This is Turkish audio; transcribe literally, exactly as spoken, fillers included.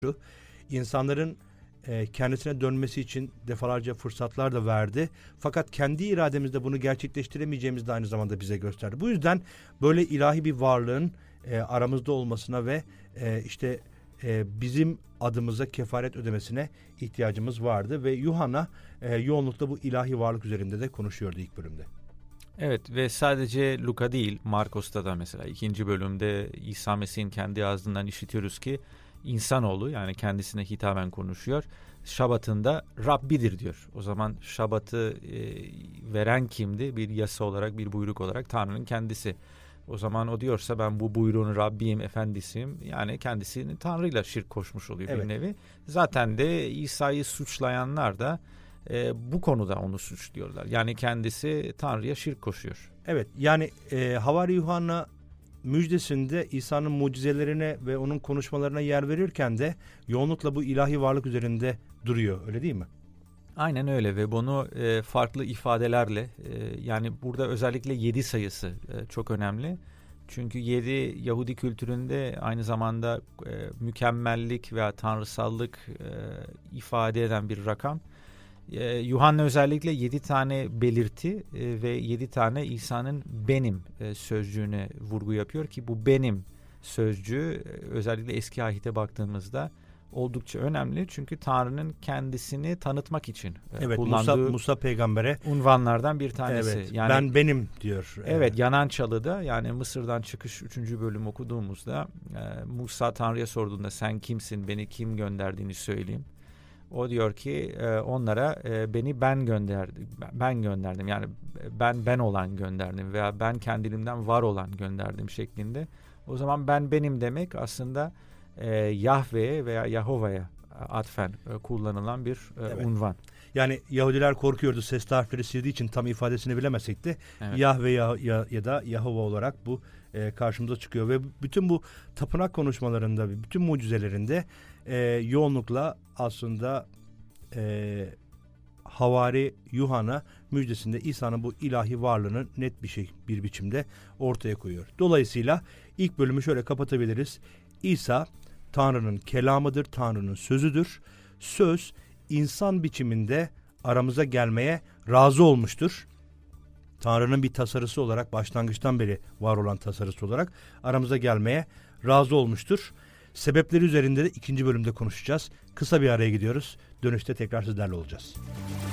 İnsanların e, kendisine dönmesi için defalarca fırsatlar da verdi. Fakat kendi irademizde bunu gerçekleştiremeyeceğimizi de aynı zamanda bize gösterdi. Bu yüzden böyle ilahi bir varlığın e, aramızda olmasına ve e, işte e, bizim adımıza kefaret ödemesine ihtiyacımız vardı. Ve Yuhanna e, yoğunlukla bu ilahi varlık üzerinde de konuşuyordu ilk bölümde. Evet ve sadece Luka değil, Markos'ta da mesela ikinci bölümde İsa Mesih'in kendi ağzından işitiyoruz ki insanoğlu, yani kendisine hitaben konuşuyor, Şabat'ında Rabbidir diyor. O zaman Şabat'ı e, veren kimdi? Bir yasa olarak, bir buyruk olarak Tanrı'nın kendisi. O zaman o diyorsa ben bu buyruğun Rabbiyim, efendisiyim, yani kendisini Tanrı'yla şirk koşmuş oluyor evet. Bir nevi. Zaten de İsa'yı suçlayanlar da e, bu konuda onu suçluyorlar. Yani kendisi Tanrı'ya şirk koşuyor. Evet, yani e, Havari Yuhanna müjdesinde İsa'nın mucizelerine ve onun konuşmalarına yer verirken de yoğunlukla bu ilahi varlık üzerinde duruyor, öyle değil mi? Aynen öyle ve bunu e, farklı ifadelerle e, yani burada özellikle yedi sayısı e, çok önemli. Çünkü yedi Yahudi kültüründe aynı zamanda e, mükemmellik veya tanrısallık e, ifade eden bir rakam. E, Yuhanna özellikle yedi tane belirti e, ve yedi tane İsa'nın benim e, sözcüğüne vurgu yapıyor ki bu benim sözcüğü e, özellikle eski ahite baktığımızda oldukça önemli. Çünkü Tanrı'nın kendisini tanıtmak için evet, kullandığı Musa, Musa peygambere unvanlardan bir tanesi. Evet, yani, ben benim diyor. Evet, yanan çalıda, yani Mısır'dan çıkış üçüncü bölüm okuduğumuzda e, Musa Tanrı'ya sorduğunda sen kimsin, beni kim gönderdiğini söyleyeyim. O diyor ki e, onlara e, beni ben gönderdim, ben gönderdim. Yani ben ben olan gönderdim veya ben kendiliğimden var olan gönderdim şeklinde. O zaman ben benim demek aslında e, Yahve'ye veya Yahova'ya atfen e, kullanılan bir e, evet. unvan. Yani Yahudiler korkuyordu, sesli harfleri sildiği için tam ifadesini bilemesek de evet. Yahve ya, ya, ya da Yahova olarak bu e, karşımıza çıkıyor. Ve bütün bu tapınak konuşmalarında, bütün mucizelerinde e, yoğunlukla aslında e, Havari Yuhanna müjdesinde İsa'nın bu ilahi varlığını net bir şey bir biçimde ortaya koyuyor. Dolayısıyla ilk bölümü şöyle kapatabiliriz. İsa Tanrı'nın kelamıdır, Tanrı'nın sözüdür. Söz insan biçiminde aramıza gelmeye razı olmuştur. Tanrı'nın bir tasarısı olarak, başlangıçtan beri var olan tasarısı olarak aramıza gelmeye razı olmuştur. Sebepleri üzerinde de ikinci bölümde konuşacağız. Kısa bir araya gidiyoruz. Dönüşte tekrar sizlerle olacağız.